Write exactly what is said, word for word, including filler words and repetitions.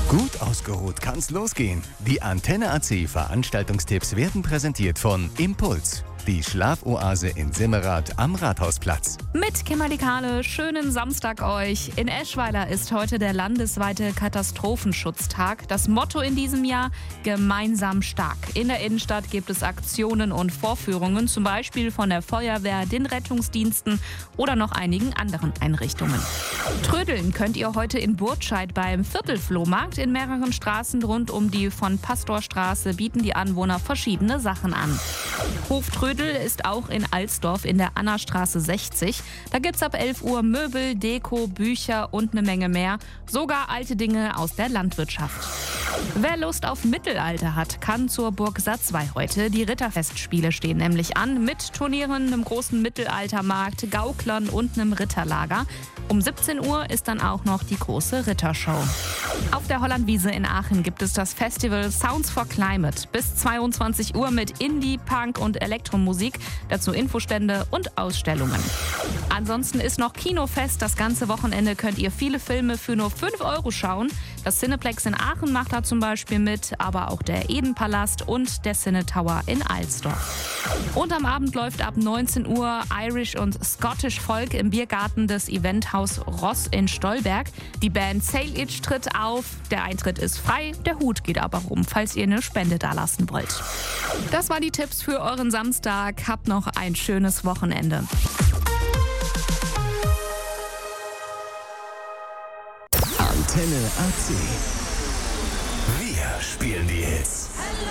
Gut ausgeruht kann's losgehen. Die Antenne A C Veranstaltungstipps werden präsentiert von Impuls, die Schlafoase in Simmerath am Rathausplatz. Mit Kimberly Kahle, schönen Samstag euch. In Eschweiler ist heute der landesweite Katastrophenschutztag. Das Motto in diesem Jahr: gemeinsam stark. In der Innenstadt gibt es Aktionen und Vorführungen, zum Beispiel von der Feuerwehr, den Rettungsdiensten oder noch einigen anderen Einrichtungen. Trödeln könnt ihr heute in Burtscheid beim Viertelflohmarkt. In mehreren Straßen rund um die von Pastorstraße bieten die Anwohner verschiedene Sachen an. Hoftrödel ist auch in Alsdorf in der Annastraße sechzig. Da gibt's ab elf Uhr Möbel, Deko, Bücher und eine Menge mehr. Sogar alte Dinge aus der Landwirtschaft. Wer Lust auf Mittelalter hat, kann zur Burg Satzwey heute. Die Ritterfestspiele stehen nämlich an mit Turnieren, einem großen Mittelaltermarkt, Gauklern und einem Ritterlager. Um siebzehn Uhr ist dann auch noch die große Rittershow. Auf der Hollandwiese in Aachen gibt es das Festival Sounds for Climate. Bis zweiundzwanzig Uhr mit Indie, Punk und Elektromusik. Dazu Infostände und Ausstellungen. Ansonsten ist noch Kinofest. Das ganze Wochenende könnt ihr viele Filme für nur fünf Euro schauen. Das Cineplex in Aachen macht da zum Beispiel mit, aber auch der Edenpalast und der Cine Tower in Alsdorf. Und am Abend läuft ab neunzehn Uhr Irish und Scottish Folk im Biergarten des Eventhaus Ross in Stolberg. Die Band Sail Itch tritt auf. Der Eintritt ist frei, der Hut geht aber rum, falls ihr eine Spende dalassen wollt. Das waren die Tipps für euren Samstag. Habt noch ein schönes Wochenende. Antenne A C. Wir spielen die Hits.